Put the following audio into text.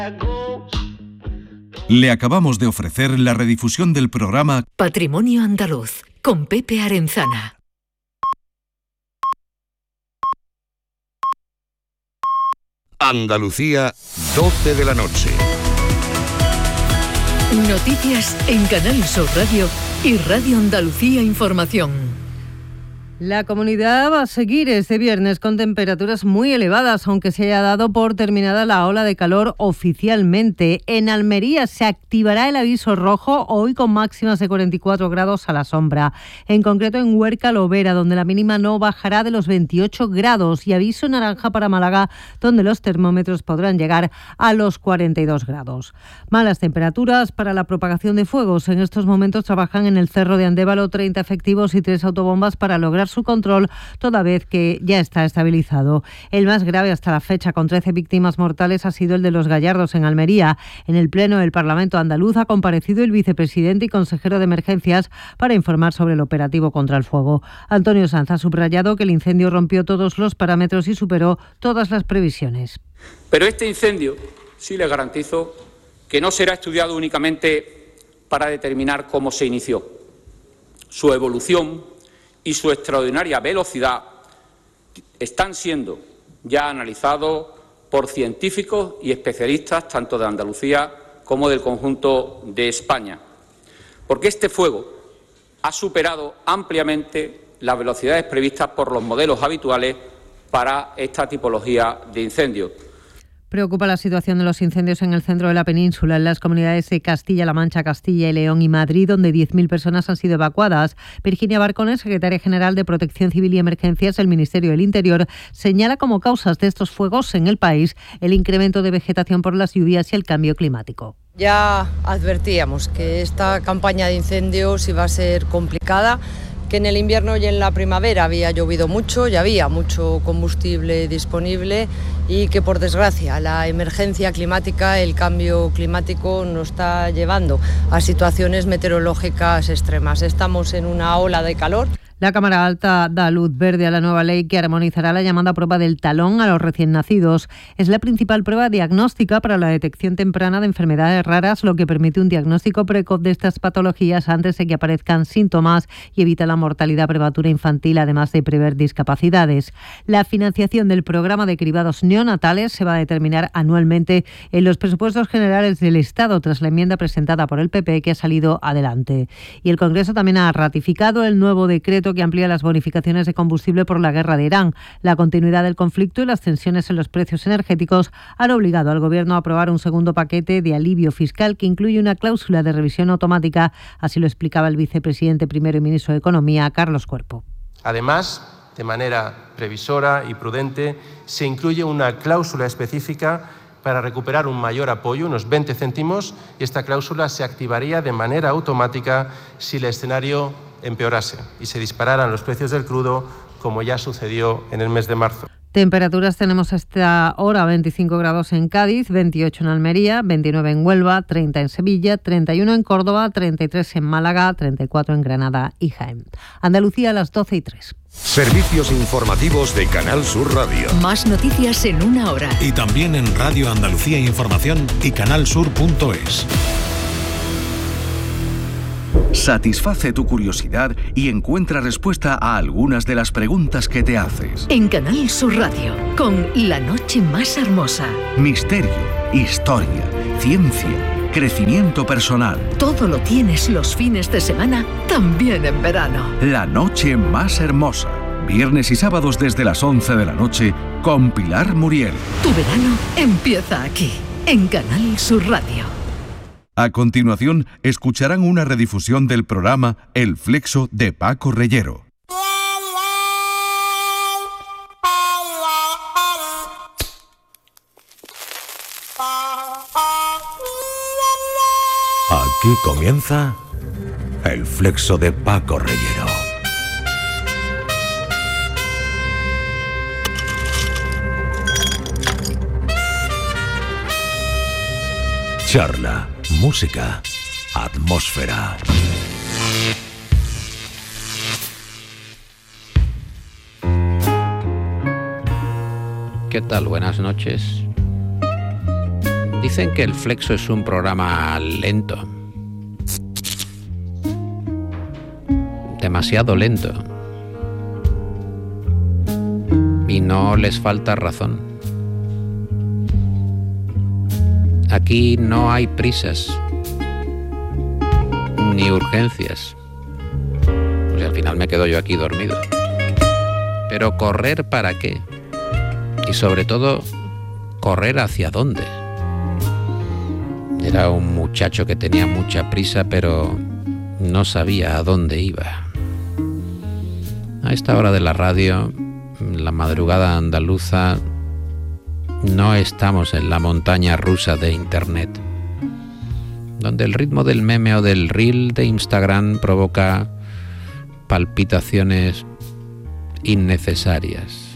Le acabamos de ofrecer la redifusión del programa Patrimonio Andaluz, con Pepe Arenzana. Andalucía, 12 de la noche. Noticias en Canal Sur Radio y Radio Andalucía Información. La comunidad va a seguir este viernes con temperaturas muy elevadas, aunque se haya dado por terminada la ola de calor oficialmente. En Almería se activará el aviso rojo, hoy con máximas de 44 grados a la sombra. En concreto en Huerca Lovera, donde la mínima no bajará de los 28 grados. Y aviso naranja para Málaga, donde los termómetros podrán llegar a los 42 grados. Malas temperaturas para la propagación de fuegos. En estos momentos trabajan en el Cerro de Andévalo 30 efectivos y 3 autobombas para lograr su control, toda vez que ya está estabilizado. El más grave hasta la fecha, con 13 víctimas mortales, ha sido el de Los Gallardos, en Almería. En el Pleno del Parlamento andaluz ha comparecido el vicepresidente y consejero de Emergencias para informar sobre el operativo contra el fuego. Antonio Sanz ha subrayado que el incendio rompió todos los parámetros y superó todas las previsiones. Pero este incendio, sí le garantizo, que no será estudiado únicamente para determinar cómo se inició. Su evolución y su extraordinaria velocidad están siendo ya analizados por científicos y especialistas tanto de Andalucía como del conjunto de España, porque este fuego ha superado ampliamente las velocidades previstas por los modelos habituales para esta tipología de incendios. Preocupa la situación de los incendios en el centro de la península, en las comunidades de Castilla-La Mancha, Castilla y León y Madrid, donde 10.000 personas han sido evacuadas. Virginia Barcones, secretaria general de Protección Civil y Emergencias del Ministerio del Interior, señala como causas de estos fuegos en el país el incremento de vegetación por las lluvias y el cambio climático. Ya advertíamos que esta campaña de incendios iba a ser complicada, que en el invierno y en la primavera había llovido mucho y había mucho combustible disponible y que, por desgracia, la emergencia climática, el cambio climático nos está llevando a situaciones meteorológicas extremas. Estamos en una ola de calor. La Cámara Alta da luz verde a la nueva ley que armonizará la llamada prueba del talón a los recién nacidos. Es la principal prueba diagnóstica para la detección temprana de enfermedades raras, lo que permite un diagnóstico precoz de estas patologías antes de que aparezcan síntomas y evita la mortalidad prematura infantil, además de prever discapacidades. La financiación del programa de cribados neonatales se va a determinar anualmente en los presupuestos generales del Estado, tras la enmienda presentada por el PP, que ha salido adelante. Y el Congreso también ha ratificado el nuevo decreto que amplía las bonificaciones de combustible por la guerra de Irán. La continuidad del conflicto y las tensiones en los precios energéticos han obligado al Gobierno a aprobar un segundo paquete de alivio fiscal que incluye una cláusula de revisión automática, así lo explicaba el vicepresidente primero y ministro de Economía, Carlos Cuerpo. Además, de manera previsora y prudente, se incluye una cláusula específica para recuperar un mayor apoyo, unos 20 céntimos, y esta cláusula se activaría de manera automática si el escenario empeorase y se dispararan los precios del crudo, como ya sucedió en el mes de marzo. Temperaturas tenemos hasta ahora: 25 grados en Cádiz, 28 en Almería, 29 en Huelva, 30 en Sevilla, 31 en Córdoba, 33 en Málaga, 34 en Granada y Jaén. Andalucía a las 12:03. Servicios informativos de Canal Sur Radio. Más noticias en una hora. Y también en Radio Andalucía Información y canalsur.es. Satisface tu curiosidad y encuentra respuesta a algunas de las preguntas que te haces. En Canal Sur Radio, con La Noche Más Hermosa. Misterio, historia, ciencia, crecimiento personal. Todo lo tienes los fines de semana, también en verano. La Noche Más Hermosa. Viernes y sábados desde las 11 de la noche con Pilar Muriel. Tu verano empieza aquí, en Canal Sur Radio. A continuación, escucharán una redifusión del programa El Flexo de Paco Reyero. Aquí comienza El Flexo de Paco Reyero. Charla, música, atmósfera. ¿Qué tal? Buenas noches. Dicen que el Flexo es un programa lento. Demasiado lento. Y no les falta razón. Aquí no hay prisas, ni urgencias. Pues al final me quedo yo aquí dormido. Pero ¿correr para qué? Y sobre todo, ¿correr hacia dónde? Era un muchacho que tenía mucha prisa, pero no sabía a dónde iba. A esta hora de la radio, la madrugada andaluza, no estamos en la montaña rusa de Internet, donde el ritmo del meme o del reel de Instagram provoca palpitaciones innecesarias.